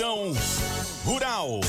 Rural.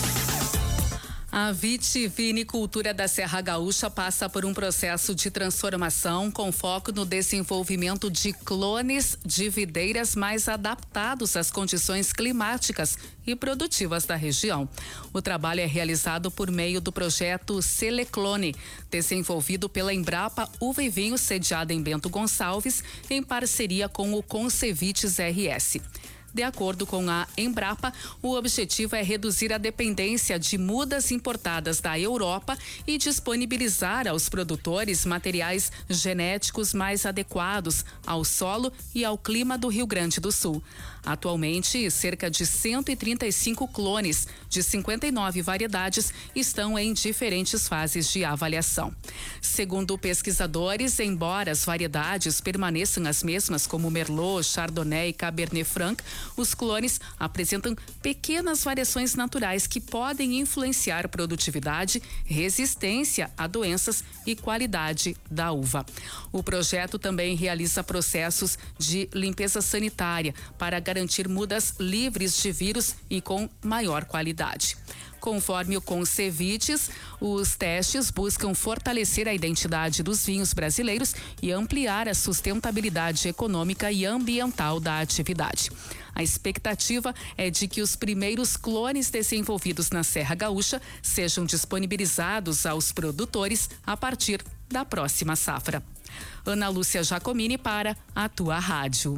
A vitivinicultura da Serra Gaúcha passa por um processo de transformação com foco no desenvolvimento de clones de videiras mais adaptados às condições climáticas e produtivas da região. O trabalho é realizado por meio do projeto Seleclone, desenvolvido pela Embrapa Uva e Vinho, sediada em Bento Gonçalves, em parceria com o Concevites RS. De acordo com a Embrapa, o objetivo é reduzir a dependência de mudas importadas da Europa e disponibilizar aos produtores materiais genéticos mais adequados ao solo e ao clima do Rio Grande do Sul. Atualmente, cerca de 135 clones de 59 variedades estão em diferentes fases de avaliação. Segundo pesquisadores, embora as variedades permaneçam as mesmas como Merlot, Chardonnay e Cabernet Franc, os clones apresentam pequenas variações naturais que podem influenciar produtividade, resistência a doenças e qualidade da uva. O projeto também realiza processos de limpeza sanitária para garantir mudas livres de vírus e com maior qualidade. Conforme o Concevites, os testes buscam fortalecer a identidade dos vinhos brasileiros e ampliar a sustentabilidade econômica e ambiental da atividade. A expectativa é de que os primeiros clones desenvolvidos na Serra Gaúcha sejam disponibilizados aos produtores a partir da próxima safra. Ana Lúcia Giacomini para a Tua Rádio.